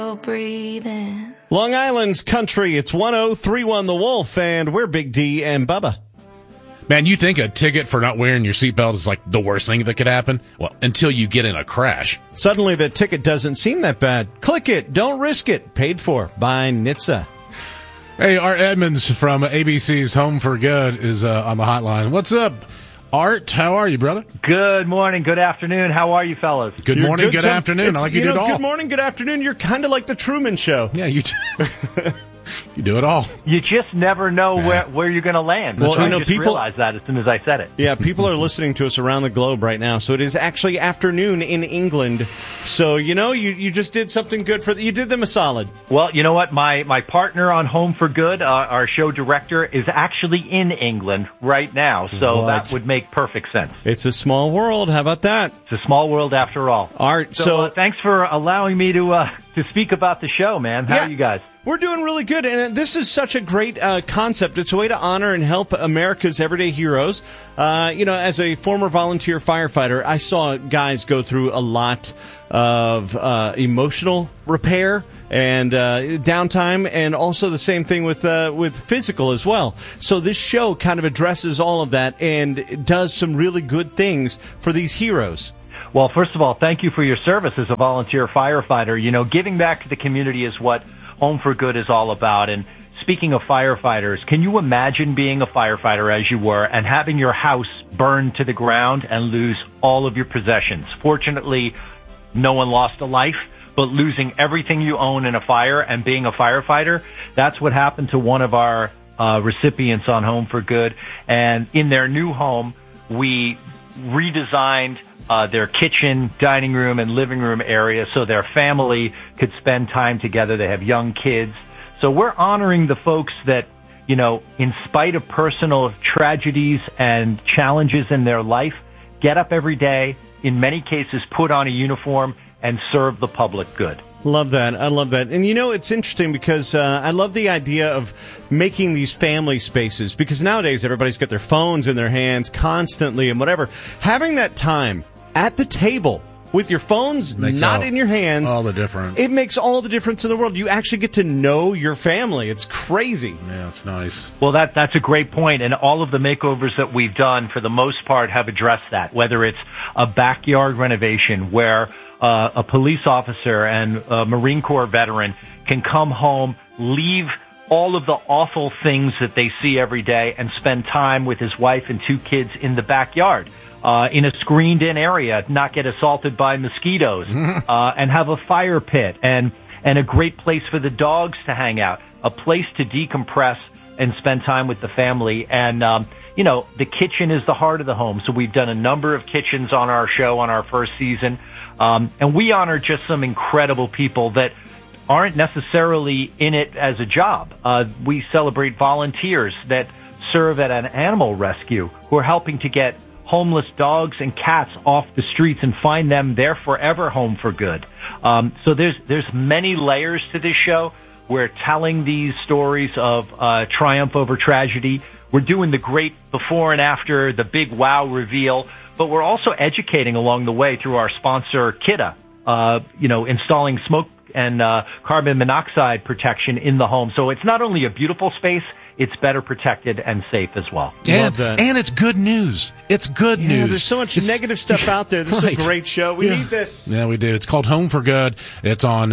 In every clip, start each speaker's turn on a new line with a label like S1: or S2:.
S1: Breathing.
S2: Long Island's country, it's 1031 The Wolf, and we're Big D and Bubba.
S3: Man, you think a ticket for not wearing your seatbelt is like the worst thing that could happen? Well, until you get in a crash.
S2: Suddenly the ticket doesn't seem that bad. Click it, don't risk it. Paid for by NHTSA.
S3: Hey, Art Edmonds from ABC's Home for Good is on the hotline. What's up, Art? How are you, brother?
S4: Good morning, good afternoon. How are you, fellas?
S3: Good morning, good afternoon. I like you did all.
S2: Good morning, good afternoon. You're kind of like the Truman Show.
S3: Yeah, you you do it all.
S4: You just never know where you're going to land.
S2: Well,
S4: I just realized that as soon as I said it.
S2: Yeah, people are listening to us around the globe right now, so it is actually afternoon in England. So, you just did something good you did them a solid.
S4: Well, you know what? My partner on Home for Good, our show director, is actually in England right now, so that would make perfect sense.
S2: It's a small world. How about that?
S4: It's a small world after all.
S2: Art,
S4: so thanks for allowing me to speak about the show, man. How are you guys?
S2: We're doing really good, and this is such a great concept. It's a way to honor and help America's everyday heroes. As a former volunteer firefighter, I saw guys go through a lot of emotional repair and downtime, and also the same thing with physical as well. So this show kind of addresses all of that and does some really good things for these heroes.
S4: Well, first of all, thank you for your service as a volunteer firefighter. Giving back to the community is what Home for Good is all about. And speaking of firefighters, can you imagine being a firefighter as you were and having your house burned to the ground and lose all of your possessions? Fortunately, no one lost a life, but losing everything you own in a fire and being a firefighter, that's what happened to one of our recipients on Home for Good. And in their new home, we redesigned their kitchen, dining room, and living room area so their family could spend time together. They have young kids. So we're honoring the folks that, in spite of personal tragedies and challenges in their life, get up every day, in many cases put on a uniform, and serve the public good.
S2: Love that. I love that. And it's interesting because I love the idea of making these family spaces, because nowadays everybody's got their phones in their hands constantly and whatever. Having that time at the table with your phones not in your hands.
S3: All the difference.
S2: It makes all the difference in the world. You actually get to know your family. It's crazy.
S3: Yeah, it's nice.
S4: Well, that's a great point. And all of the makeovers that we've done, for the most part, have addressed that, whether it's a backyard renovation where a police officer and a Marine Corps veteran can come home, leave all of the awful things that they see every day, and spend time with his wife and 2 kids in the backyard. In a screened-in area, not get assaulted by mosquitoes, and have a fire pit, and a great place for the dogs to hang out, a place to decompress and spend time with the family. And, the kitchen is the heart of the home. So we've done a number of kitchens on our show on our first season. And we honor just some incredible people that aren't necessarily in it as a job. We celebrate volunteers that serve at an animal rescue who are helping to get homeless dogs and cats off the streets and find them their forever home for good. So there's many layers to this show. We're telling these stories of triumph over tragedy. We're doing the great before and after, the big wow reveal, but we're also educating along the way through our sponsor, Kidde, installing smoke and carbon monoxide protection in the home. So it's not only a beautiful space, it's better protected and safe as well.
S3: And it's good news. It's good news.
S2: There's so much negative stuff out there. This is a great show. We need this.
S3: Yeah, we do. It's called Home for Good. It's on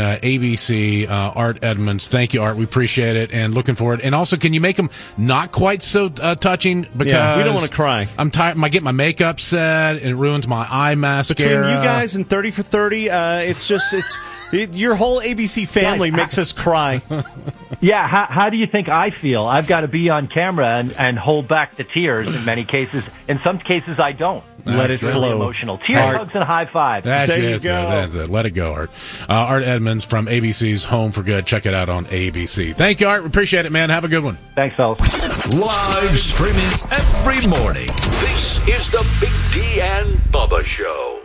S3: ABC. Art Edmonds. Thank you, Art. We appreciate it and looking forward. And also, can you make them not quite so touching? Because
S2: we don't want to cry.
S3: I'm tired. I get my makeup set. It ruins my eye mascara.
S2: Between you guys and 30 for 30, your whole ABC family makes us cry.
S4: Yeah, how do you think I feel? I've got to be on camera and hold back the tears in many cases. In some cases, I don't.
S2: Let it flow.
S4: Really emotional. Tears, hugs, and high fives.
S2: There you go.
S3: That's it. Let it go, Art. Art Edmonds from ABC's Home for Good. Check it out on ABC. Thank you, Art. We appreciate it, man. Have a good one.
S4: Thanks, fellas.
S5: Live streaming every morning. This is the Big D and Bubba Show.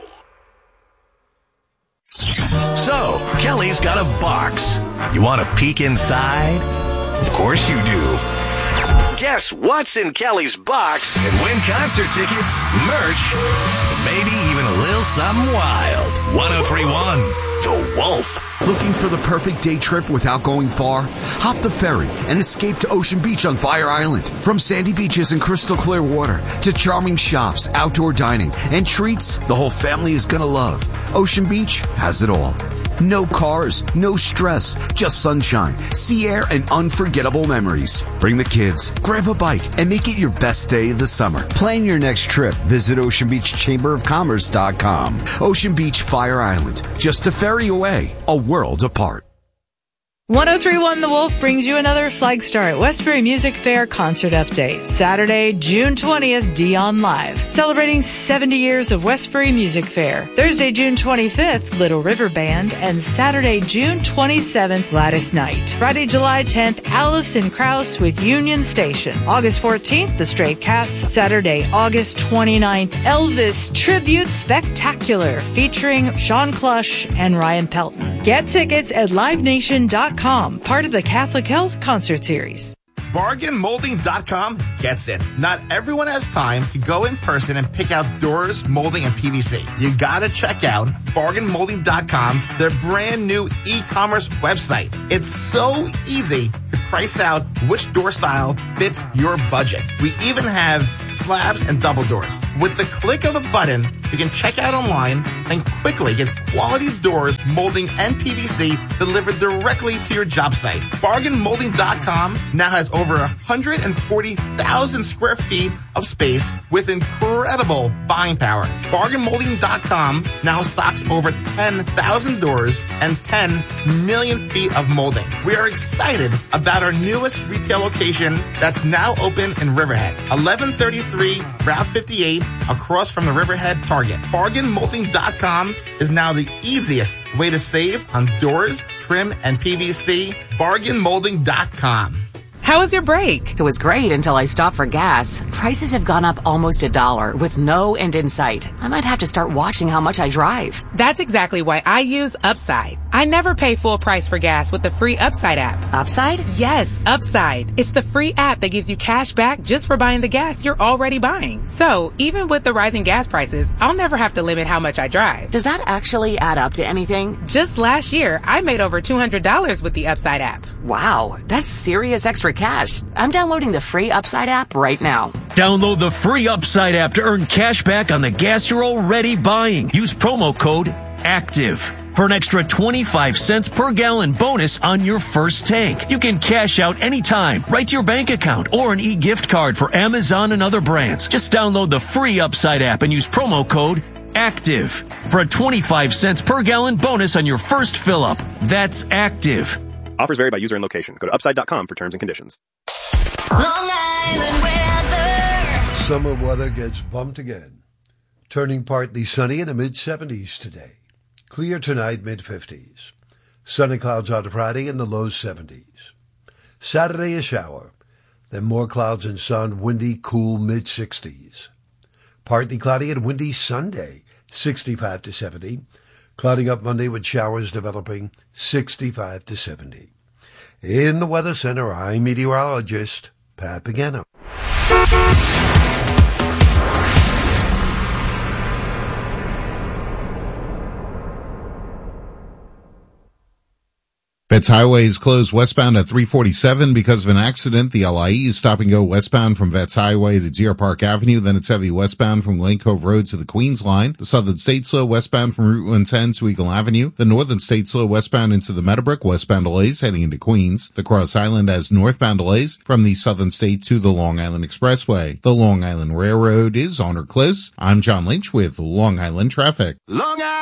S6: So, Kelly's got a box. You want to peek inside? Of course you do. Guess what's in Kelly's box and win concert tickets, merch, maybe even a little something wild. 1031 The Wolf.
S1: Looking for the perfect day trip without going far? Hop the ferry and escape to Ocean Beach on Fire Island. From sandy beaches and crystal clear water to charming shops, outdoor dining, and treats the whole family is gonna love. Ocean Beach has it all. No cars, no stress, just sunshine, sea air, and unforgettable memories. Bring the kids, grab a bike, and make it your best day of the summer. Plan your next trip. Visit OceanBeachChamberOfCommerce.com. Ocean Beach, Fire Island, just a ferry away, a world apart.
S7: 103.1 The Wolf brings you another Flagstar at Westbury Music Fair concert update. Saturday, June 20th, Dion Live. Celebrating 70 years of Westbury Music Fair. Thursday, June 25th, Little River Band. And Saturday, June 27th, Gladys Knight. Friday, July 10th, Allison Krauss with Union Station. August 14th, The Stray Cats. Saturday, August 29th, Elvis Tribute Spectacular featuring Sean Clush and Ryan Pelton. Get tickets at LiveNation.com. Part of the Catholic Health Concert Series.
S8: BargainMolding.com gets it. Not everyone has time to go in person and pick out doors, molding, and PVC. You gotta check out BargainMolding.com's their brand new e-commerce website. It's so easy to price out which door style fits your budget. We even have slabs and double doors. With the click of a button, you can check out online and quickly get quality doors, molding, and PVC delivered directly to your job site. BargainMolding.com now has over 140,000 square feet of space with incredible buying power. BargainMolding.com now stocks over 10,000 doors and 10 million feet of molding. We are excited about our newest retail location that's now open in Riverhead, 1133 Route 58, across from the Riverhead Target. BargainMolding.com is now the easiest way to save on doors, trim, and PVC. BargainMolding.com.
S9: How was your break?
S10: It was great until I stopped for gas. Prices have gone up almost $1 with no end in sight. I might have to start watching how much I drive.
S9: That's exactly why I use Upside. I never pay full price for gas with the free Upside app.
S10: Upside?
S9: Yes, Upside. It's the free app that gives you cash back just for buying the gas you're already buying. So, even with the rising gas prices, I'll never have to limit how much I drive.
S10: Does that actually add up to anything?
S9: Just last year, I made over $200 with the Upside app.
S10: Wow, that's serious extra cash. I'm downloading the free Upside app right now.
S11: Download the free Upside app to earn cash back on the gas you're already buying. Use promo code ACTIVE for an extra 25 cents per gallon bonus on your first tank. You can cash out anytime, right to your bank account, or an e-gift card for Amazon and other brands. Just download the free Upside app and use promo code ACTIVE for a 25 cents per gallon bonus on your first fill-up. That's ACTIVE.
S12: Offers vary by user and location. Go to upside.com for terms and conditions.
S13: Long Island weather.
S14: Summer weather gets bumped again. Turning partly sunny in the mid-70s today. Clear tonight, mid-50s. Sunny clouds on Friday in the low 70s. Saturday, a shower. Then more clouds and sun, windy, cool, mid-60s. Partly cloudy and windy Sunday, 65 to 70. Clouding up Monday with showers developing, 65 to 70. In the Weather Center, I'm meteorologist Pat Pagano.
S15: Betts Highway is closed westbound at 347 because of an accident. The LIE is stop and go westbound from Betts Highway to Deer Park Avenue. Then it's heavy westbound from Lane Cove Road to the Queens Line. The Southern State slow westbound from Route 110 to Eagle Avenue. The Northern State slow westbound into the Meadowbrook. Westbound delays heading into Queens. The Cross Island has northbound delays from the Southern State to the Long Island Expressway. The Long Island Railroad is on or close. I'm John Lynch with Long Island Traffic.
S6: Long